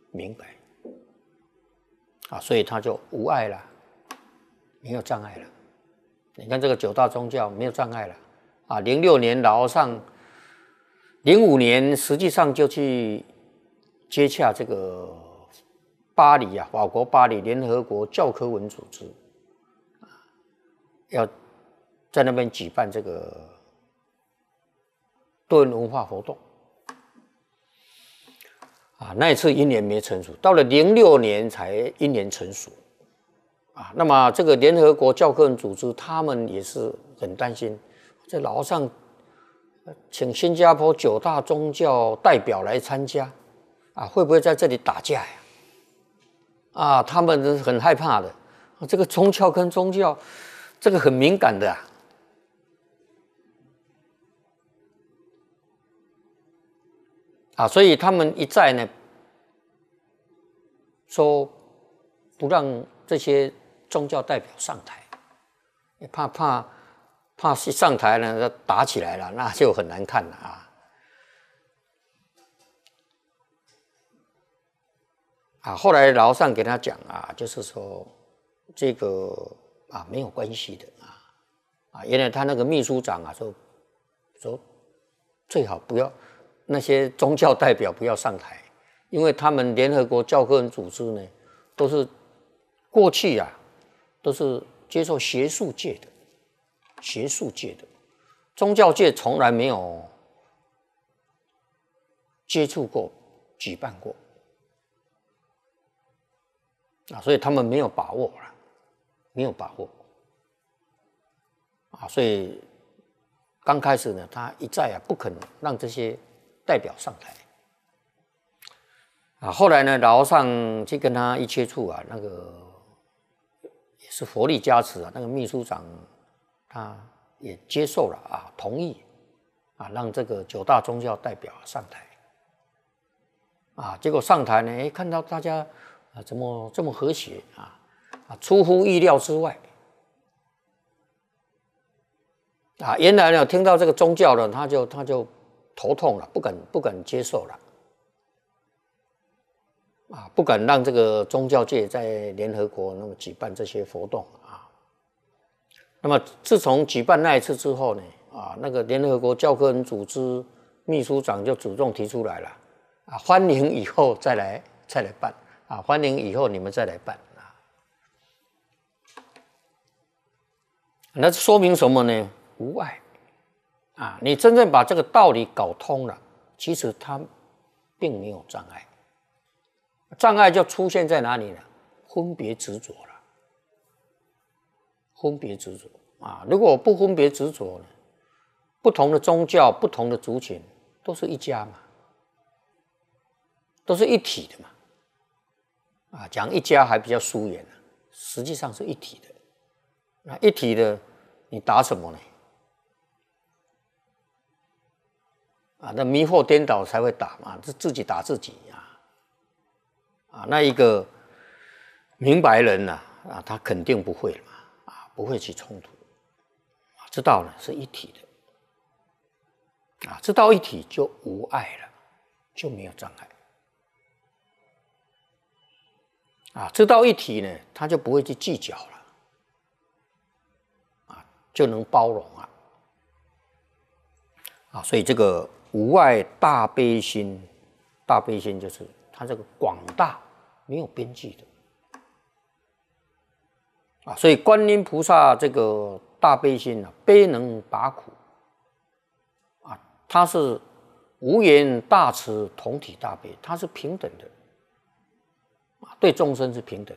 明白啊，所以他就无碍了，没有障碍了。你看这个九大宗教没有障碍了啊。06年老和尚，05年实际上就去接洽这个巴黎啊，法国巴黎联合国教科文组织，要在那边举办这个多元文化活动啊。那一次因缘没成熟，到了06年才因缘成熟啊。那么这个联合国教科文组织，他们也是很担心，这老和尚请新加坡9大宗教代表来参加啊，会不会在这里打架呀？啊，他们是很害怕的。这个宗教跟宗教，这个很敏感的啊，所以他们一再呢说不让这些宗教代表上台，怕上台呢打起来了，那就很难看了啊。后来老和尚给他讲啊，就是说这个啊没有关系的啊，原来他那个秘书长啊说最好不要那些宗教代表不要上台，因为他们联合国教科文组织呢都是过去啊都是接受学术界的宗教界从来没有接触过举办过啊，所以他们没有把握啊，所以刚开始呢，他一再不肯让这些代表上台啊。后来呢，老和尚去跟他一接触啊，那个也是佛力加持啊，那个秘书长他也接受了啊，同意啊，让这个9大宗教代表上台啊。结果上台呢，看到大家啊怎么这么和谐啊，出乎意料之外啊。原来呢，听到这个宗教呢，他就头痛了，不敢接受了啊，不敢让这个宗教界在联合国那么举办这些活动啊。那么自从举办那一次之后呢，啊，那个联合国教科文组织秘书长就主动提出来了啊，欢迎以后再来办啊，欢迎以后你们再来办啊。那说明什么呢？无碍啊，你真正把这个道理搞通了，其实它并没有障碍。障碍就出现在哪里呢？分别执着了，分别执着啊！如果不分别执着呢，不同的宗教、不同的族群都是一家嘛，都是一体的嘛。啊，讲一家还比较疏远实际上是一体的。那一体的，你打什么呢？啊，那迷惑颠倒才会打嘛，自己打自己啊，那一个明白人啊，他肯定不会嘛，啊，不会去冲突，知道了是一体的，啊，知道一体就无碍了，就没有障碍，啊，知道一体呢，他就不会去计较了，啊，就能包容啊，所以这个无碍大悲心，大悲心就是它这个广大没有边际的啊，所以观音菩萨这个大悲心啊，悲能拔苦啊，它是无缘大慈同体大悲，它是平等的啊，对众生是平等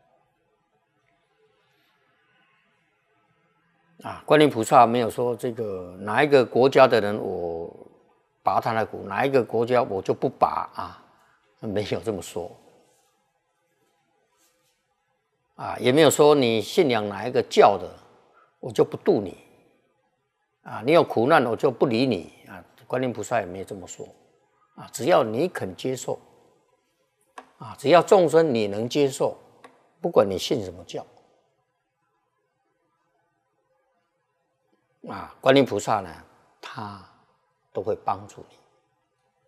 的啊。观音菩萨没有说这个哪一个国家的人我拔他的苦，哪一个国家我就不拔啊，没有这么说啊，也没有说你信仰哪一个教的，我就不度你啊，你有苦难我就不理你啊，观音菩萨也没有这么说啊，只要你肯接受啊，只要众生你能接受，不管你信什么教啊，观音菩萨呢，他都会帮助你。